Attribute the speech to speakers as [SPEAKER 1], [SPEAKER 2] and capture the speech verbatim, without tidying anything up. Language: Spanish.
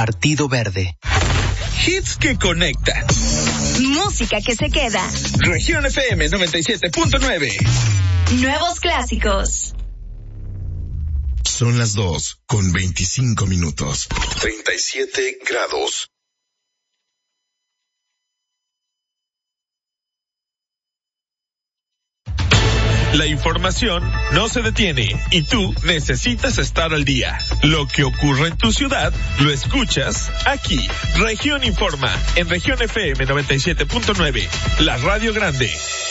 [SPEAKER 1] Partido Verde.
[SPEAKER 2] Hits que conectan.
[SPEAKER 3] Música que se queda.
[SPEAKER 2] Región F M noventa y siete punto nueve.
[SPEAKER 3] Nuevos clásicos.
[SPEAKER 4] Son las dos con veinticinco minutos. treinta y siete grados.
[SPEAKER 2] La información no se detiene y tú necesitas estar al día. Lo que ocurre en tu ciudad, lo escuchas aquí. Región Informa, en Región F M noventa y siete punto nueve, la radio grande.